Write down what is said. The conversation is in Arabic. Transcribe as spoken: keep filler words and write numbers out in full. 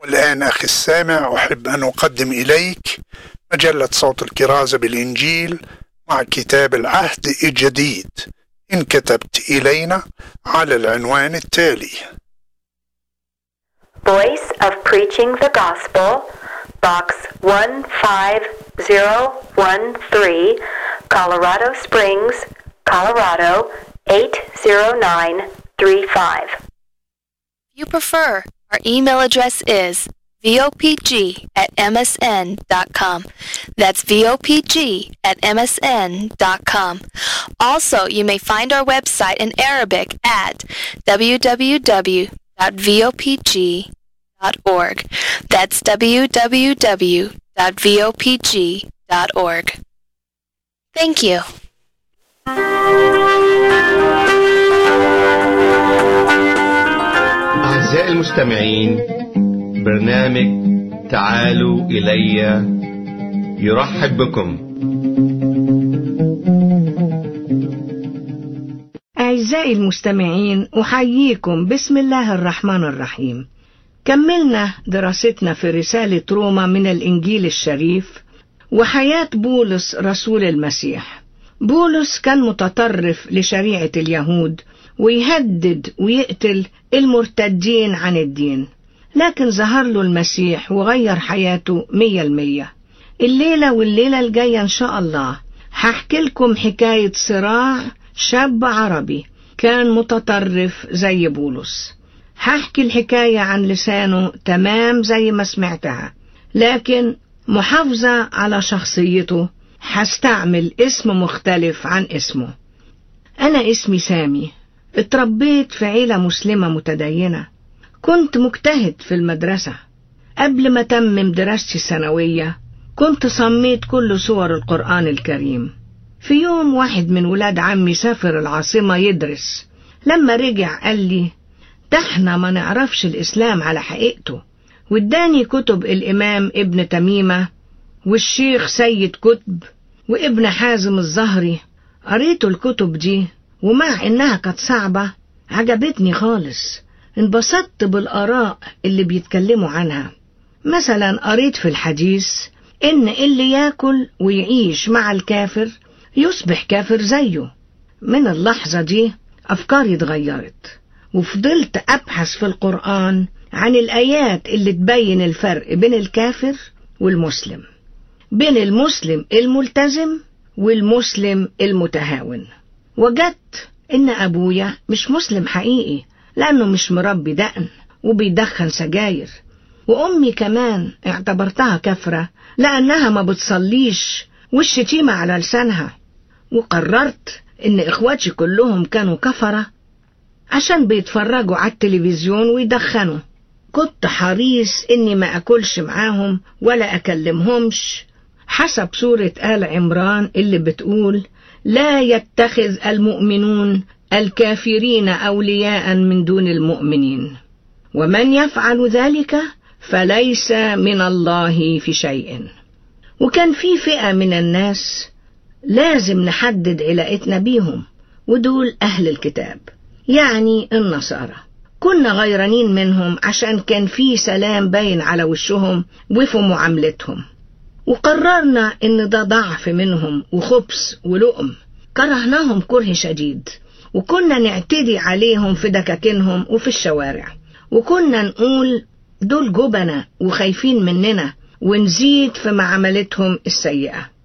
والآن أخي السامع أحب أن أقدم إليك مجلة صوت الكرازة بالإنجيل مع كتاب العهد الجديد إن كتبت إلينا على العنوان التالي: Voice of Preaching the Gospel, Box one five zero one three, Colorado Springs, Colorado eight zero nine three five. If you prefer, our email address is v o p g at m s n dot com. That's v o p g at m s n dot com. Also, you may find our website in Arabic at w w w dot v o p g dot org. That's w w w dot v o p g dot org. Thank you. أعزائي المستمعين، برنامج تعالوا إلي يرحب بكم. أعزائي المستمعين، أحييكم بسم الله الرحمن الرحيم. كملنا دراستنا في رسالة روما من الإنجيل الشريف وحياة بولس رسول المسيح. بولس كان متطرف لشريعة اليهود ويهدد ويقتل المرتدين عن الدين، لكن ظهر له المسيح وغير حياته مية المية. الليلة والليلة الجاية إن شاء الله هحكي لكم حكاية صراع شاب عربي كان متطرف زي بولس. هحكي الحكاية عن لسانه تمام زي ما سمعتها، لكن محافظة على شخصيته، هستعمل اسم مختلف عن اسمه. أنا اسمي سامي، اتربيت في عيلة مسلمة متدينة، كنت مجتهد في المدرسة. قبل ما تمم دراستي الثانوية كنت صميت كل سور القرآن الكريم. في يوم واحد من ولاد عمي سافر العاصمة يدرس، لما رجع قال لي: ده احنا ما نعرفش الإسلام على حقيقته، واداني كتب الإمام ابن تميمة والشيخ سيد كتب وابن حازم الزهري. قريت الكتب دي ومع إنها كانت صعبة عجبتني خالص، انبسطت بالآراء اللي بيتكلموا عنها. مثلا قريت في الحديث إن اللي ياكل ويعيش مع الكافر يصبح كافر زيه. من اللحظة دي أفكاري اتغيرت، وفضلت أبحث في القرآن عن الآيات اللي تبين الفرق بين الكافر والمسلم، بين المسلم الملتزم والمسلم المتهاون. وجدت إن أبويا مش مسلم حقيقي لأنه مش مربي دقن وبيدخن سجاير، وأمي كمان اعتبرتها كفرة لأنها ما بتصليش والشتيمة على لسانها. وقررت إن إخواتي كلهم كانوا كفرة عشان بيتفرجوا على التلفزيون ويدخنوا. كنت حريص إني ما أكلش معاهم ولا أكلمهمش، حسب سورة آل عمران اللي بتقول: لا يتخذ المؤمنون الكافرين أولياء من دون المؤمنين، ومن يفعل ذلك فليس من الله في شيء. وكان في فئة من الناس لازم نحدد علاقتنا بيهم، ودول أهل الكتاب يعني النصارى. كنا غيرانين منهم عشان كان في سلام باين على وشهم وفي معاملتهم، وقررنا إن ده ضعف منهم وخبث ولؤم. كرهناهم كره شديد، وكنا نعتدي عليهم في دكاكينهم وفي الشوارع، وكنا نقول دول جبنة وخايفين مننا، ونزيد في معاملتهم السيئة.